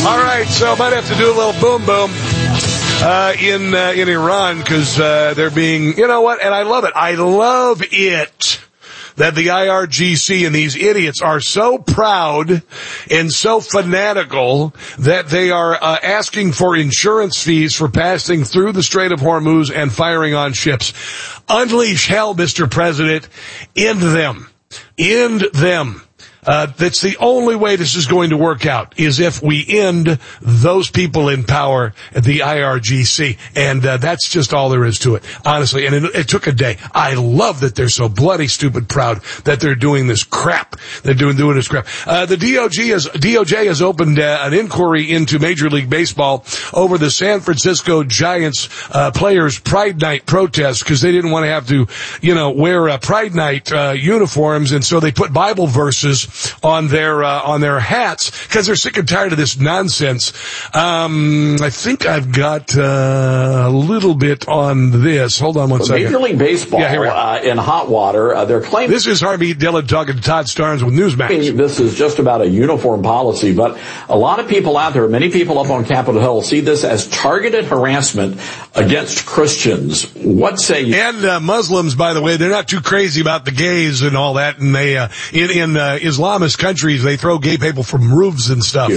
All right, so I might have to do a little boom boom in Iran because they're being, you know what, and I love it. I love it that the IRGC and these idiots are so proud and so fanatical that they are asking for insurance fees for passing through the Strait of Hormuz and firing on ships. Unleash hell, Mr. President. End them. End them. That's the only way this is going to work out, is if we end those people in power at the IRGC. And that's just all there is to it, honestly. And it took a day. I love that they're so bloody stupid proud that they're doing this crap. They're doing this crap. The DOJ has opened an inquiry into Major League Baseball over the San Francisco Giants players' Pride Night protest because they didn't want to have to, wear Pride Night uniforms, and so they put Bible verses on their hats because they're sick and tired of this nonsense. I think I've got a little bit on this. Hold on one second. Major League Baseball in hot water. They're claiming this is Harvey Dillon talking to Todd Starnes with Newsmax. This is just about a uniform policy, but a lot of people out there, many people up on Capitol Hill, see this as targeted harassment against Christians. What say you? And Muslims, by the way, they're not too crazy about the gays and all that. And they in Islamist countries, they throw gay people from roofs and stuff.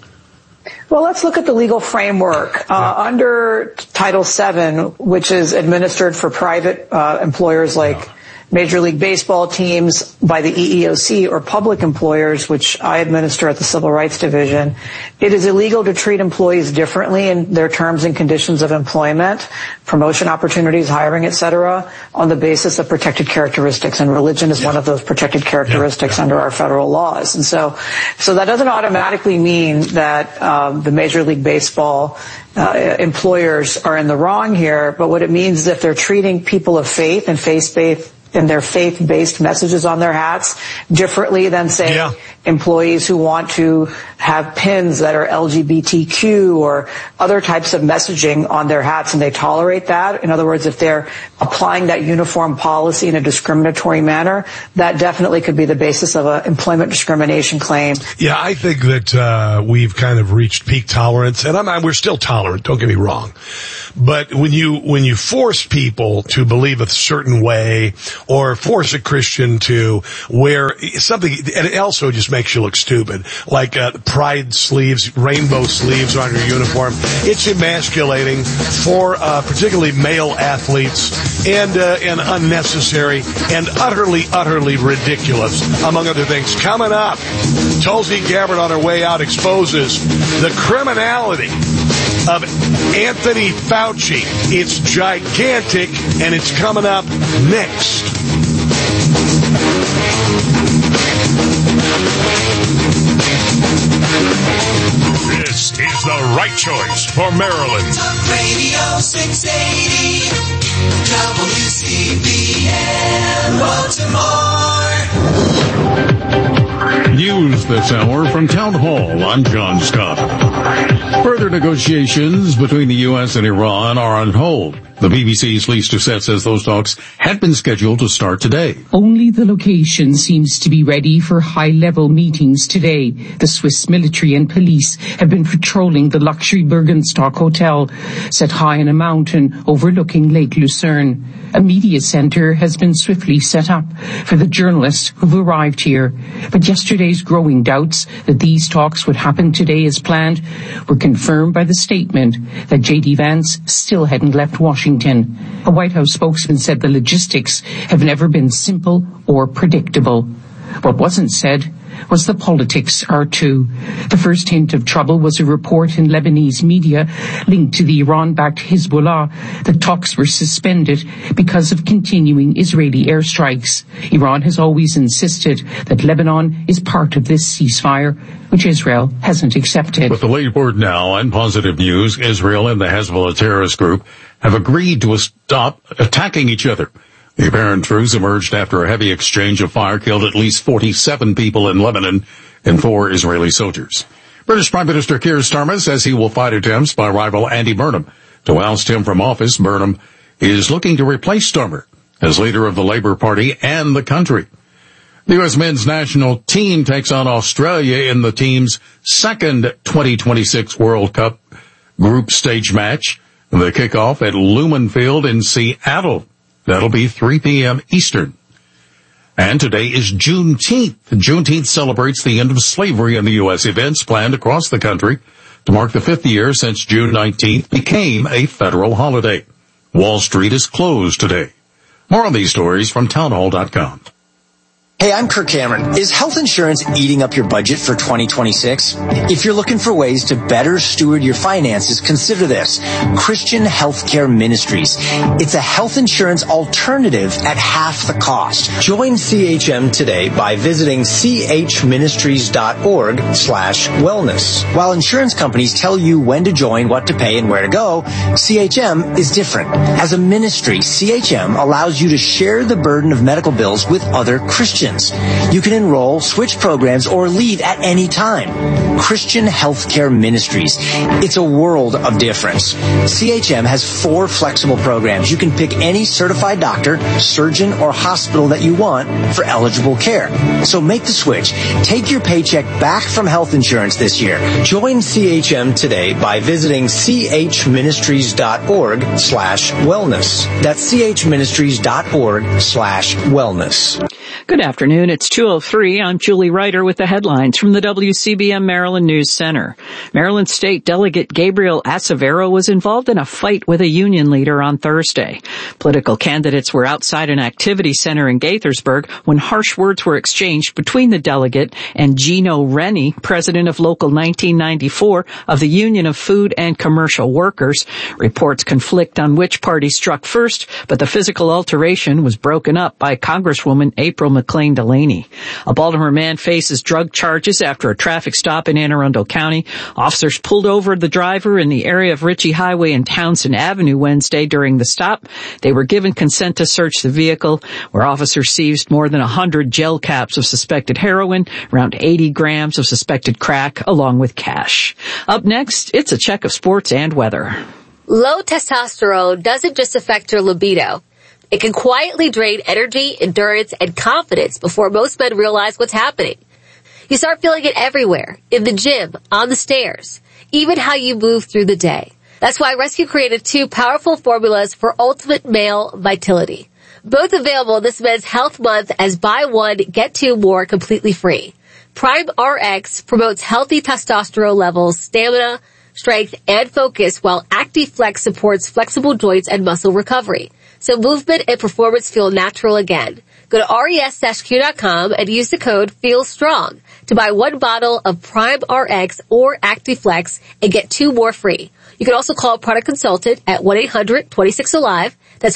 Well, let's look at the legal framework. Under Title VII, which is administered for private employers like Major League Baseball teams by the EEOC or public employers, which I administer at the Civil Rights Division, it is illegal to treat employees differently in their terms and conditions of employment, promotion opportunities, hiring, etc., on the basis of protected characteristics. And religion is one of those protected characteristics under our federal laws. And so that doesn't automatically mean that the Major League Baseball employers are in the wrong here. But what it means is if they're treating people of faith and faith-based and their faith-based messages on their hats differently than, say, employees who want to have pins that are LGBTQ or other types of messaging on their hats, and they tolerate that. In other words, if they're applying that uniform policy in a discriminatory manner, that definitely could be the basis of an employment discrimination claim. Yeah, I think that we've kind of reached peak tolerance, and we're still tolerant, don't get me wrong. But when you force people to believe a certain way, or force a Christian to wear something, and it also just makes you look stupid, like pride sleeves, rainbow sleeves on your uniform, it's emasculating for particularly male athletes, and unnecessary and utterly ridiculous, among other things. Coming up, Tulsi Gabbard on her way out exposes the criminality of Anthony Fauci. It's gigantic, and it's coming up next. This is the right choice for Maryland. Talk Radio 680, WCBN, Baltimore. News this hour from Town Hall. I'm John Scott. Further negotiations between the U.S. and Iran are on hold. The BBC's Lise Doucette says those talks had been scheduled to start today. Only the location seems to be ready for high-level meetings today. The Swiss military and police have been patrolling the luxury Bergenstock Hotel, set high in a mountain overlooking Lake Lucerne. A media center has been swiftly set up for the journalists who've arrived here. But yesterday's growing doubts that these talks would happen today as planned were confirmed by the statement that J.D. Vance still hadn't left Washington. A White House spokesman said the logistics have never been simple or predictable. What wasn't said was the politics are too. The first hint of trouble was a report in Lebanese media linked to the Iran-backed Hezbollah that talks were suspended because of continuing Israeli airstrikes. Iran has always insisted that Lebanon is part of this ceasefire, which Israel hasn't accepted. With the late word now and positive news, Israel and the Hezbollah terrorist group have agreed to stop attacking each other. The apparent truce emerged after a heavy exchange of fire killed at least 47 people in Lebanon and 4 Israeli soldiers. British Prime Minister Keir Starmer says he will fight attempts by rival Andy Burnham to oust him from office. Burnham is looking to replace Starmer as leader of the Labour Party and the country. The U.S. men's national team takes on Australia in the team's second 2026 World Cup group stage match. The kickoff at Lumen Field in Seattle. That'll be 3 p.m. Eastern. And today is Juneteenth. Juneteenth celebrates the end of slavery in the U.S. Events planned across the country to mark the 5th year since June 19th became a federal holiday. Wall Street is closed today. More on these stories from townhall.com. Hey, I'm Kirk Cameron. Is health insurance eating up your budget for 2026? If you're looking for ways to better steward your finances, consider this. Christian Healthcare Ministries. It's a health insurance alternative at half the cost. Join CHM today by visiting chministries.org/wellness. While insurance companies tell you when to join, what to pay, and where to go, CHM is different. As a ministry, CHM allows you to share the burden of medical bills with other Christians. You can enroll, switch programs, or leave at any time. Christian Healthcare Ministries. It's a world of difference. CHM has 4 flexible programs. You can pick any certified doctor, surgeon, or hospital that you want for eligible care. So make the switch. Take your paycheck back from health insurance this year. Join CHM today by visiting chministries.org/wellness. That's chministries.org/wellness. Good afternoon. It's 2:03. I'm Julie Ryder with the headlines from the WCBM Maryland News Center. Maryland State Delegate Gabriel Acevero was involved in a fight with a union leader on Thursday. Political candidates were outside an activity center in Gaithersburg when harsh words were exchanged between the delegate and Gino Rennie, president of Local 1994 of the Union of Food and Commercial Workers. Reports conflict on which party struck first, but the physical alteration was broken up by Congresswoman April McLean Delaney. A Baltimore man faces drug charges after a traffic stop in Anne Arundel County. Officers pulled over the driver in the area of Ritchie Highway and Townsend Avenue Wednesday during the stop. They were given consent to search the vehicle, where officers seized more than 100 gel caps of suspected heroin, around 80 grams of suspected crack, along with cash. Up next, it's a check of sports and weather. Low testosterone doesn't just affect your libido. It can quietly drain energy, endurance, and confidence before most men realize what's happening. You start feeling it everywhere, in the gym, on the stairs, even how you move through the day. That's why Rescue created 2 powerful formulas for ultimate male vitality. Both available this Men's Health Month as buy 1, get 2 more completely free. Prime RX promotes healthy testosterone levels, stamina, strength, and focus, while ActiFlex supports flexible joints and muscle recovery. So movement and performance feel natural again. Go to res-q.com and use the code FEELSTRONG to buy 1 bottle of Prime RX or ActiFlex and get 2 more free. You can also call a product consultant at 1-800-26-ALIVE. That's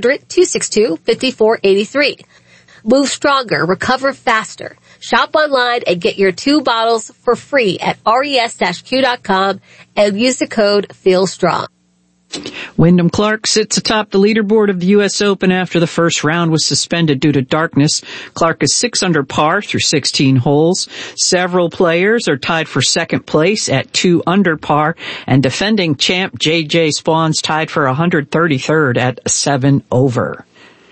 1-800-262-5483. Move stronger, recover faster. Shop online and get your 2 bottles for free at res-q.com and use the code FEELSTRONG. Wyndham Clark sits atop the leaderboard of the U.S. Open after the first round was suspended due to darkness. Clark is 6 under par through 16 holes. Several players are tied for second place at 2 under par, and defending champ J.J. Spawn's tied for 133rd at 7 over.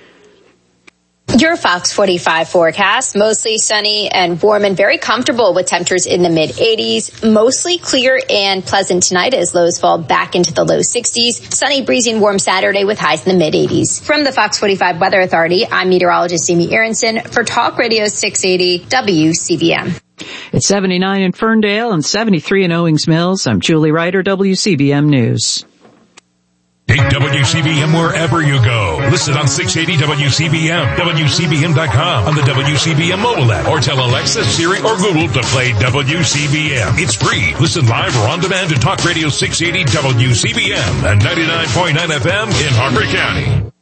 Your Fox 45 forecast, mostly sunny and warm and very comfortable with temperatures in the mid-80s. Mostly clear and pleasant tonight as lows fall back into the low 60s. Sunny, breezy, and warm Saturday with highs in the mid-80s. From the Fox 45 Weather Authority, I'm meteorologist Amy Aronson for Talk Radio 680 WCBM. It's 79 in Ferndale and 73 in Owings Mills. I'm Julie Ryder, WCBM News. Take WCBM wherever you go. Listen on 680 WCBM, WCBM.com, on the WCBM mobile app, or tell Alexa, Siri, or Google to play WCBM. It's free. Listen live or on demand to Talk Radio 680 WCBM and 99.9 FM in Harper County.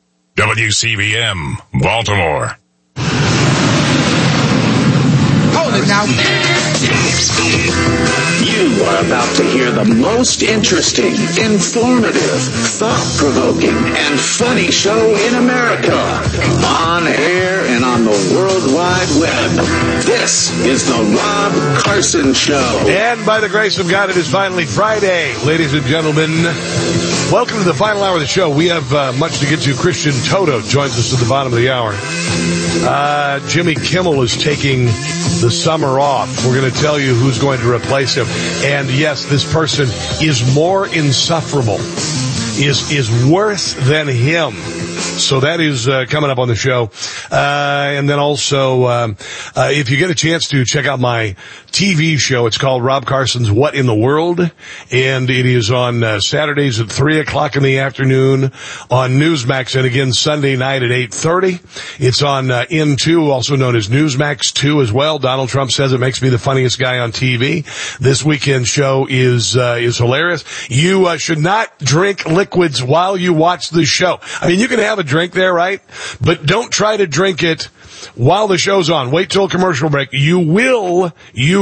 WCBM, Baltimore. Hold it now. You are about to hear the most interesting, informative, thought-provoking, and funny show in America. On air and on the World Wide Web. This is the Rob Carson Show. And by the grace of God, it is finally Friday, ladies and gentlemen. Welcome to the final hour of the show. We have much to get to. Christian Toto joins us at the bottom of the hour. Jimmy Kimmel is taking the summer off. We're going to tell you who's going to replace him. And yes, this person is more insufferable, is worse than him. So that is coming up on the show. And then also, if you get a chance to check out my TV show, it's called Rob Carson's What in the World, and it is on Saturdays at 3 o'clock in the afternoon on Newsmax, and again Sunday night at 8:30. It's on N2, also known as Newsmax 2 as well. Donald Trump says it makes me the funniest guy on TV. This weekend show is hilarious. You should not drink liquids while you watch the show. I mean, you can have a drink there, right? But don't try to drink it while the show's on. Wait till a commercial break. You will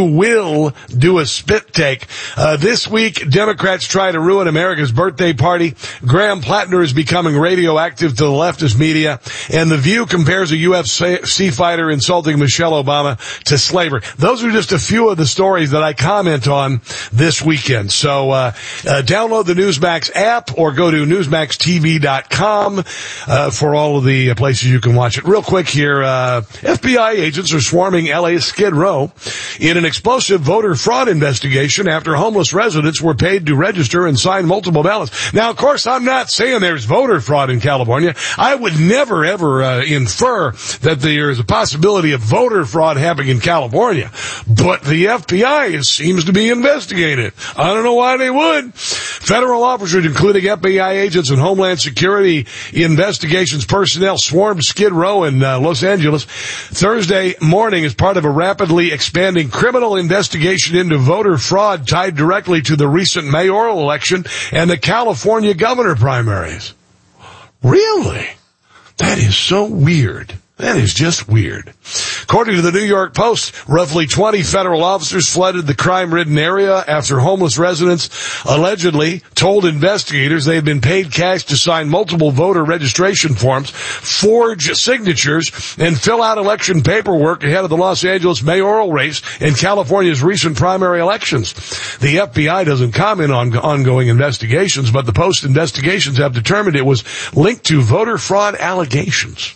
do a spit take. This week, Democrats try to ruin America's birthday party. Graham Plattner is becoming radioactive to the leftist media. And The View compares a UFC fighter insulting Michelle Obama to slavery. Those are just a few of the stories that I comment on this weekend. So, download the Newsmax app or go to newsmaxtv.com, for all of the places you can watch it. Real quick here, FBI agents are swarming LA's Skid Row in an explosive voter fraud investigation after homeless residents were paid to register and sign multiple ballots. Now, of course, I'm not saying there's voter fraud in California. I would never, ever infer that there's a possibility of voter fraud happening in California. But the FBI seems to be investigating it. I don't know why they would. Federal officers, including FBI agents and Homeland Security investigations personnel, swarmed Skid Row in Los Angeles Thursday morning as part of a rapidly expanding criminal investigation into voter fraud tied directly to the recent mayoral election and the California governor primaries. Really? That is so weird. That is just weird. According to the New York Post, roughly 20 federal officers flooded the crime-ridden area after homeless residents allegedly told investigators they had been paid cash to sign multiple voter registration forms, forge signatures, and fill out election paperwork ahead of the Los Angeles mayoral race and California's recent primary elections. The FBI doesn't comment on ongoing investigations, but the Post investigations have determined it was linked to voter fraud allegations.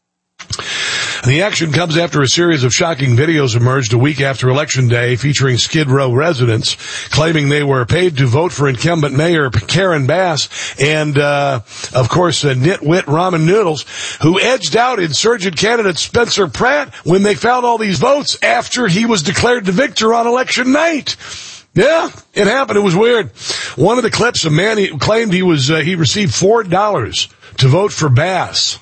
The action comes after a series of shocking videos emerged a week after Election Day featuring Skid Row residents claiming they were paid to vote for incumbent Mayor Karen Bass and, of course, nitwit Ramen Noodles, who edged out insurgent candidate Spencer Pratt when they found all these votes after he was declared the victor on election night. Yeah, it happened. It was weird. One of the clips, a man claimed he received $4 to vote for Bass.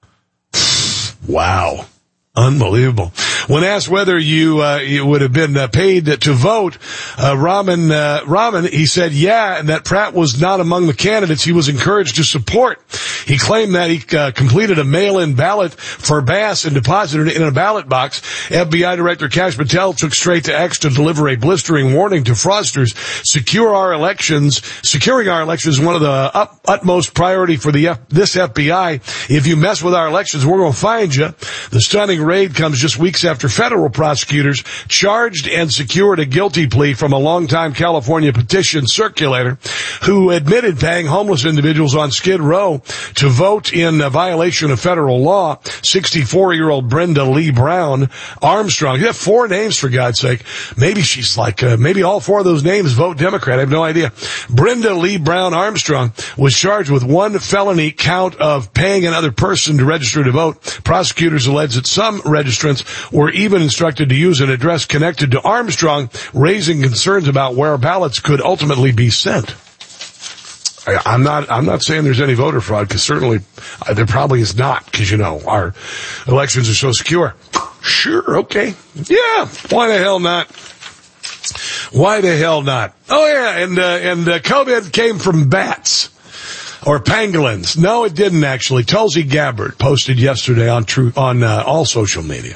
Wow. Unbelievable. When asked whether you would have been paid to vote, Ramen, he said yeah, and that Pratt was not among the candidates he was encouraged to support. He claimed that he completed a mail-in ballot for Bass and deposited it in a ballot box. FBI Director Kash Patel took straight to X to deliver a blistering warning to fraudsters. Securing our elections is one of the utmost priority for this FBI. If you mess with our elections, we're going to find you. The stunning raid comes just weeks after federal prosecutors charged and secured a guilty plea from a longtime California petition circulator who admitted paying homeless individuals on Skid Row to vote in violation of federal law. 64-year-old Brenda Lee Brown Armstrong. You have 4 names, for God's sake. Maybe she's maybe all 4 of those names vote Democrat. I have no idea. Brenda Lee Brown Armstrong was charged with 1 felony count of paying another person to register to vote. Prosecutors allege that some registrants were even instructed to use an address connected to Armstrong, raising concerns about where ballots could ultimately be sent. I'm not saying there's any voter fraud, because certainly there probably is not, because, our elections are so secure. Sure, okay. Yeah, why the hell not? Why the hell not? Oh yeah, and COVID came from bats. Or pangolins. No, it didn't actually. Tulsi Gabbard posted yesterday on all social media.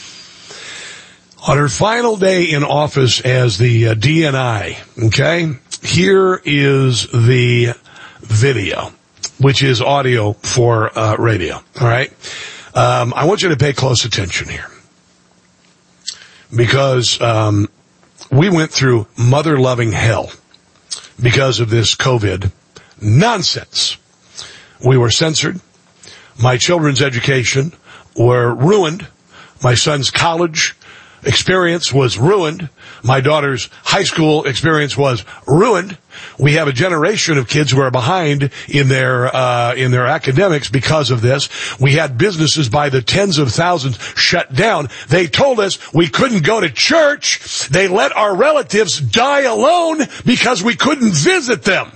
On her final day in office as the DNI, okay, here is the video, which is audio for radio, all right? I want you to pay close attention here, because we went through mother-loving hell because of this COVID nonsense. We were censored. My children's education were ruined. My son's college experience was ruined. My daughter's high school experience was ruined. We have a generation of kids who are behind in their academics because of this. We had businesses by the tens of thousands shut down. They told us we couldn't go to church. They let our relatives die alone because we couldn't visit them.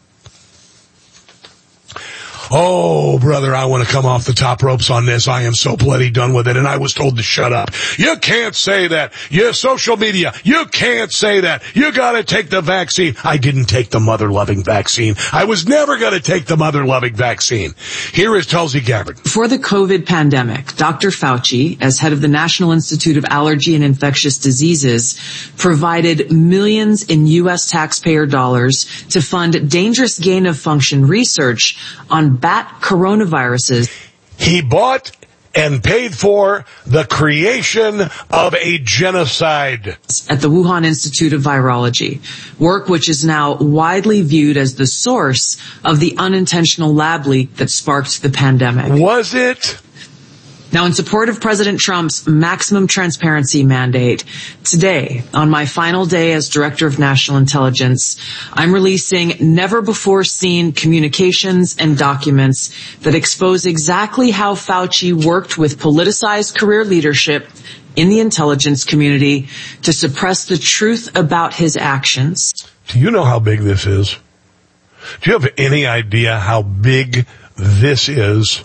Oh, brother, I want to come off the top ropes on this. I am so bloody done with it, and I was told to shut up. You can't say that. You social media, you can't say that. You got to take the vaccine. I didn't take the mother-loving vaccine. I was never going to take the mother-loving vaccine. Here is Tulsi Gabbard. For the COVID pandemic, Dr. Fauci, as head of the National Institute of Allergy and Infectious Diseases, provided millions in U.S. taxpayer dollars to fund dangerous gain-of-function research on bat coronaviruses. He bought and paid for the creation of a genocide at the Wuhan Institute of Virology, work which is now widely viewed as the source of the unintentional lab leak that sparked the pandemic. Was it? Now, in support of President Trump's maximum transparency mandate, today, on my final day as Director of National Intelligence, I'm releasing never-before-seen communications and documents that expose exactly how Fauci worked with politicized career leadership in the intelligence community to suppress the truth about his actions. Do you know how big this is? Do you have any idea how big this is?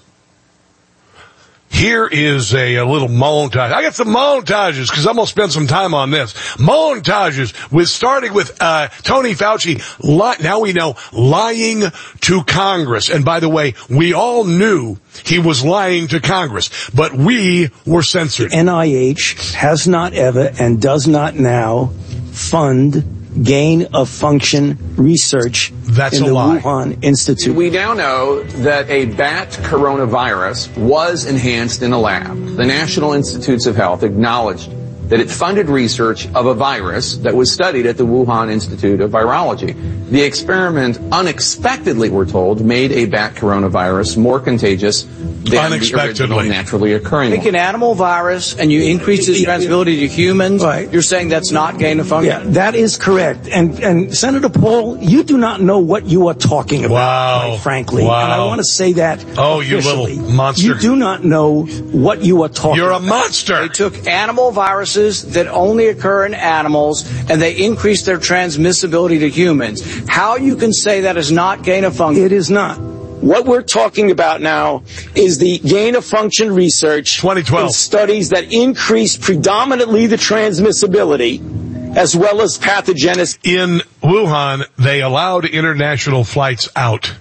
Here is a little montage. I got some montages because I'm going to spend some time on this. Montages starting with Tony Fauci. Now we know lying to Congress. And by the way, we all knew he was lying to Congress, but we were censored. NIH has not ever and does not now fund gain-of-function research in the Wuhan Institute. We now know that a bat coronavirus was enhanced in a lab. The National Institutes of Health acknowledged that it funded research of a virus that was studied at the Wuhan Institute of Virology. The experiment unexpectedly, we're told, made a bat coronavirus more contagious than the original naturally occurring one. Take an animal virus and you increase its transmissibility to humans. Right. You're saying that's not gain of function? Yeah, that is correct. And Senator Paul, you do not know what you are talking about, quite frankly. Wow. And I want to say that officially. You little monster. You do not know what you are talking about. You're a monster. They took animal viruses that only occur in animals and they increased their transmissibility to humans. How you can say that is not gain of function? It is not. What we're talking about now is the gain-of-function research 2012 in studies that increase predominantly the transmissibility as well as pathogenicity. In Wuhan, they allowed international flights out.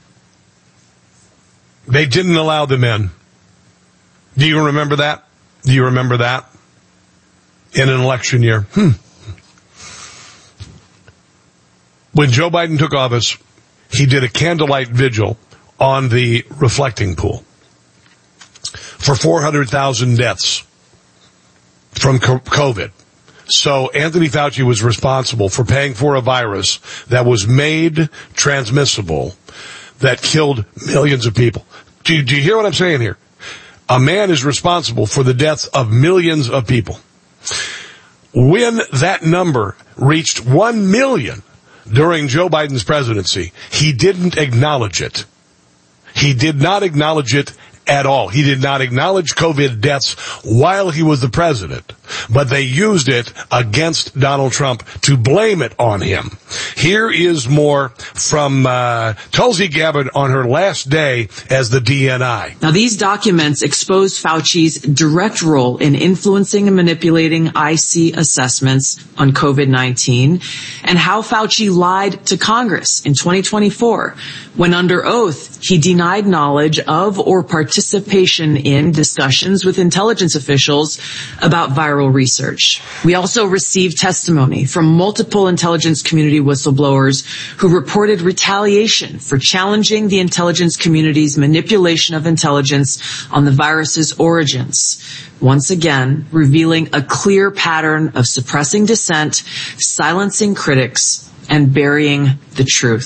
They didn't allow them in. Do you remember that? Do you remember that? In an election year. When Joe Biden took office, he did a candlelight vigil on the reflecting pool for 400,000 deaths from COVID. So Anthony Fauci was responsible for paying for a virus that was made transmissible that killed millions of people. Do you hear what I'm saying here? A man is responsible for the deaths of millions of people. When that number reached 1 million during Joe Biden's presidency, he didn't acknowledge it. He did not acknowledge it at all. He did not acknowledge COVID deaths while he was the president, but they used it against Donald Trump to blame it on him. Here is more from Tulsi Gabbard on her last day as the DNI. Now, these documents expose Fauci's direct role in influencing and manipulating IC assessments on COVID-19 and how Fauci lied to Congress in 2024 when under oath he denied knowledge of or participation in discussions with intelligence officials about viral research. We also received testimony from multiple intelligence community whistleblowers who reported retaliation for challenging the intelligence community's manipulation of intelligence on the virus's origins. Once again, revealing a clear pattern of suppressing dissent, silencing critics, and burying the truth.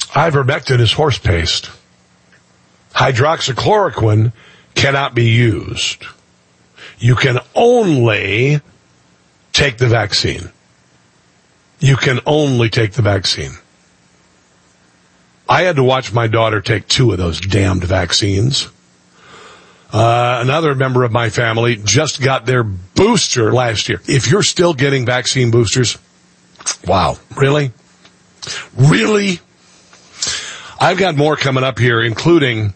Ivermectin is horse paste. Hydroxychloroquine cannot be used. You can only take the vaccine. You can only take the vaccine. I had to watch my daughter take 2 of those damned vaccines. Another member of my family just got their booster last year. If you're still getting vaccine boosters, wow, really? Really? I've got more coming up here, including,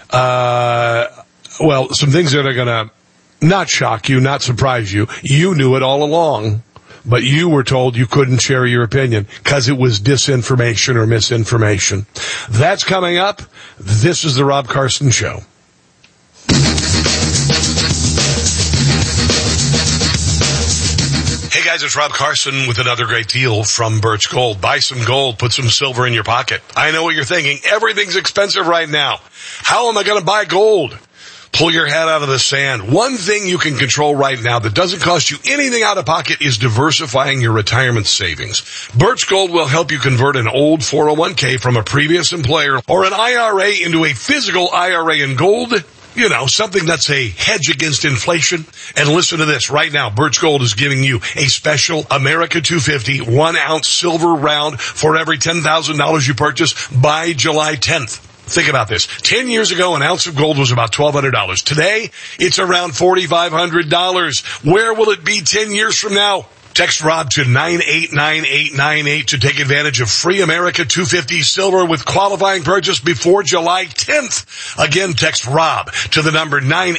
some things that are going to not shock you, not surprise you. You knew it all along, but you were told you couldn't share your opinion because it was disinformation or misinformation. That's coming up. This is the Rob Carson Show. Hey guys, it's Rob Carson with another great deal from Birch Gold. Buy some gold, put some silver in your pocket. I know what you're thinking. Everything's expensive right now. How am I going to buy gold? Pull your head out of the sand. One thing you can control right now that doesn't cost you anything out of pocket is diversifying your retirement savings. Birch Gold will help you convert an old 401k from a previous employer or an IRA into a physical IRA in gold. You know, something that's a hedge against inflation. And listen to this. Right now, Birch Gold is giving you a special America 250 1-ounce silver round for every $10,000 you purchase by July 10th. Think about this. 10 years ago, an ounce of gold was about $1,200. Today, it's around $4,500. Where will it be 10 years from now? Text Rob to 989898 to take advantage of free America 250 silver with qualifying purchase before July 10th. Again, text Rob to the number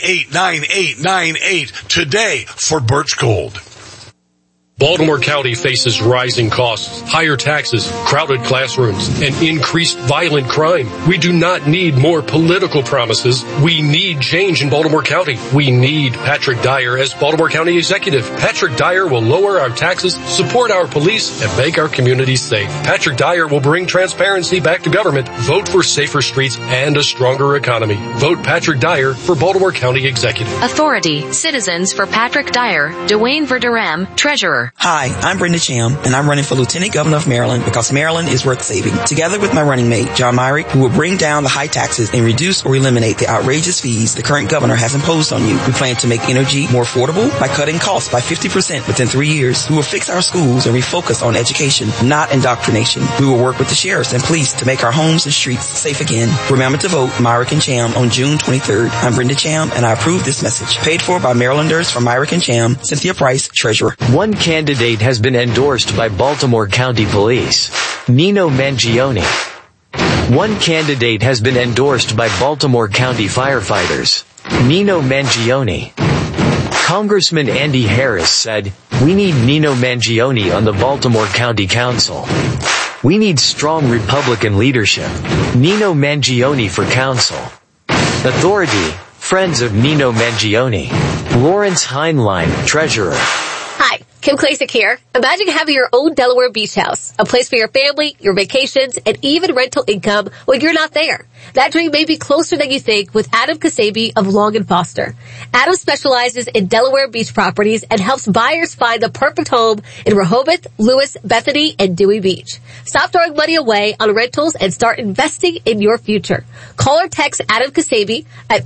989898 today for Birch Gold. Baltimore County faces rising costs, higher taxes, crowded classrooms, and increased violent crime. We do not need more political promises. We need change in Baltimore County. We need Patrick Dyer as Baltimore County Executive. Patrick Dyer will lower our taxes, support our police, and make our communities safe. Patrick Dyer will bring transparency back to government. Vote for safer streets and a stronger economy. Vote Patrick Dyer for Baltimore County Executive. Authority, citizens for Patrick Dyer, Dwayne Verderame, Treasurer. Hi, I'm Brenda Cham, and I'm running for Lieutenant Governor of Maryland because Maryland is worth saving. Together with my running mate, John Myrick, who will bring down the high taxes and reduce or eliminate the outrageous fees the current governor has imposed on you. We plan to make energy more affordable by cutting costs by 50% within 3 years. We will fix our schools and refocus on education, not indoctrination. We will work with the sheriffs and police to make our homes and streets safe again. Remember to vote Myrick and Cham on June 23rd. I'm Brenda Cham, and I approve this message. Paid for by Marylanders from Myrick and Cham, Cynthia Price, Treasurer. One candidate has been endorsed by Baltimore County Police, Nino Mangione. One candidate has been endorsed by Baltimore County firefighters, Nino Mangione. Congressman Andy Harris said, "We need Nino Mangione on the Baltimore County Council. We need strong Republican leadership. Nino Mangione for council." Authority, Friends of Nino Mangione. Lawrence Heinlein, Treasurer. Hi, Kim Klacik here. Imagine having your own Delaware beach house, a place for your family, your vacations, and even rental income when you're not there. That dream may be closer than you think with Adam Kasabi of Long & Foster. Adam specializes in Delaware beach properties and helps buyers find the perfect home in Rehoboth, Lewis, Bethany, and Dewey Beach. Stop throwing money away on rentals and start investing in your future. Call or text Adam Kasabi at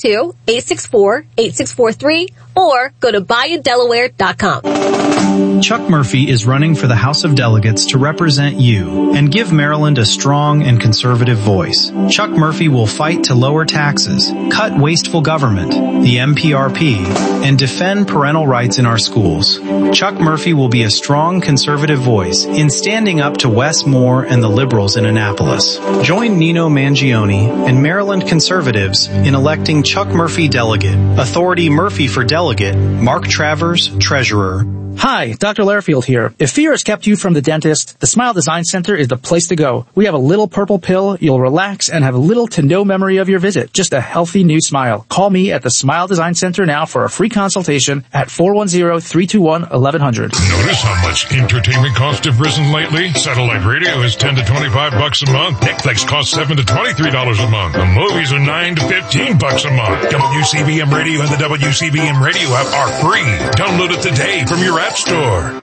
302-864-8643 or go to buyindelaware.com. Chuck Murphy is running for the House of Delegates to represent you and give Maryland a strong and conservative voice. Chuck Murphy will fight to lower taxes, cut wasteful government, the MPRP, and defend parental rights in our schools. Chuck Murphy will be a strong conservative voice in standing up to Wes Moore and the liberals in Annapolis. Join Nino Mangione and Maryland conservatives in electing Chuck Murphy delegate, Authority Murphy for delegate, Mark Travers, Treasurer. Hi, Dr. Lairfield here. If fear has kept you from the dentist, the Smile Design Center is the place to go. We have a little purple pill, you'll relax and have little to no memory of your visit. Just a healthy new smile. Call me at the Smile Design Center now for a free consultation at 410-321-1100. Notice how much entertainment costs have risen lately? Satellite radio is $10 to $25 a month. Netflix costs $7 to $23 a month. The movies are $9 to $15 a month. WCBM Radio and the WCBM Radio app are free. Download it today from your App Store.